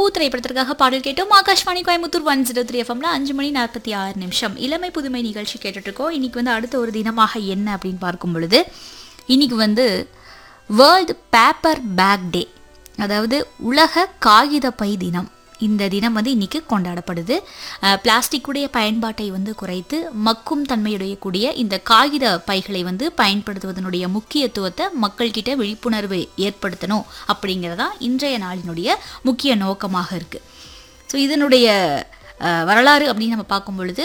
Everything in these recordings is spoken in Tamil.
திரைப்படத்திற்காக பாடல் கேட்டோம். ஆகாஷ்வாணி கோயம்புத்தூர் 103 எஃப்எம்ல 5:46 இளமை புதுமை நிகழ்ச்சி கேட்டுட்டு இருக்கோம். இன்னைக்கு வந்து அடுத்த ஒரு தினமாக என்ன அப்படின்னு பார்க்கும் பொழுது, இன்னைக்கு வந்து வேர்ல்டு பேப்பர் பேக் டே, அதாவது உலக காகித பை தினம். இந்த தினம் வந்து இன்னைக்கு கொண்டாடப்படுது. பிளாஸ்டிக்குடைய பயன்பாட்டை வந்து குறைத்து மக்கும் தன்மையுடைய கூடிய இந்த காகித பைகளை வந்து பயன்படுத்துவதனுடைய முக்கியத்துவத்தை மக்கள்கிட்ட விழிப்புணர்வு ஏற்படுத்தணும் அப்படிங்கிறதா இன்றைய நாளினுடைய முக்கிய நோக்கமாக இருக்குது. ஸோ இதனுடைய வரலாறு அப்படின்னு நம்ம பார்க்கும் பொழுது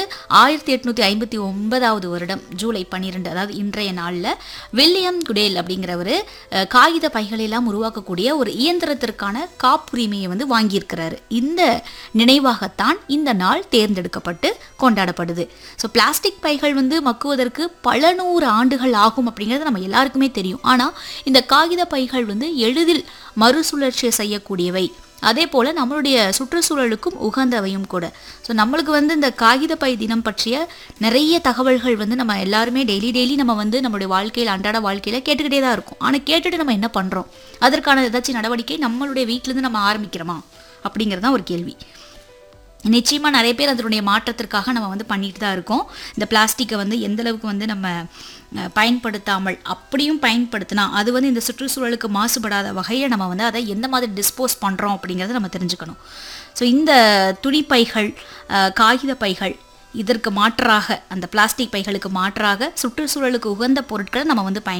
1859 வருடம் ஜூலை 12, அதாவது இன்றைய நாளில் வில்லியம் குடேல் அப்படிங்கிறவர் காகித பைகளெல்லாம் உருவாக்கக்கூடிய ஒரு இயந்திரத்திற்கான காப்புரிமையை வந்து வாங்கியிருக்கிறாரு. இந்த நினைவாகத்தான் இந்த நாள் தேர்ந்தெடுக்கப்பட்டு கொண்டாடப்படுது. ஸோ பிளாஸ்டிக் பைகள் வந்து மக்குவதற்கு பல 100 ஆண்டுகள் ஆகும் அப்படிங்கிறது நம்ம எல்லாருக்குமே தெரியும். ஆனால் இந்த காகித பைகள் வந்து எளிதில் மறுசுழற்சி செய்யக்கூடியவை, அதே போல் நம்மளுடைய சுற்றுச்சூழலுக்கும் உகந்தவையும் கூட. ஸோ நம்மளுக்கு வந்து இந்த காகித பை தினம் பற்றிய நிறைய தகவல்கள் வந்து நம்ம எல்லாருமே டெய்லி நம்ம வந்து நம்மளுடைய வாழ்க்கையில், அன்றாட வாழ்க்கையில் கேட்டுக்கிட்டே தான் இருக்கும். ஆனால் கேட்டுட்டு நம்ம என்ன பண்ணுறோம், அதற்கான ஏதாச்சும் நடவடிக்கை நம்மளுடைய வீட்டிலேருந்து நம்ம ஆரம்பிக்கிறோமா அப்படிங்கிறது தான் ஒரு கேள்வி. நிச்சயமாக நிறைய பேர் அதனுடைய மாற்றத்திற்காக நம்ம வந்து பண்ணிட்டு தான் இருக்கோம். இந்த பிளாஸ்டிக்கை வந்து எந்தளவுக்கு வந்து நம்ம பயன்படுத்தாமல், அப்படியும் பயன்படுத்தினா அது வந்து இந்த சுற்றுச்சூழலுக்கு மாசுபடாத வகையில் நம்ம வந்து அதை எந்த மாதிரி டிஸ்போஸ் பண்ணுறோம் அப்படிங்கிறத நம்ம தெரிஞ்சுக்கணும். ஸோ இந்த துணிப்பைகள், காகித பைகள், இதற்கு மாற்றாக, அந்த பிளாஸ்டிக் பைகளுக்கு மாற்றாக சுற்றுச்சூழலுக்கு உகந்த பொருட்களை நம்ம வந்து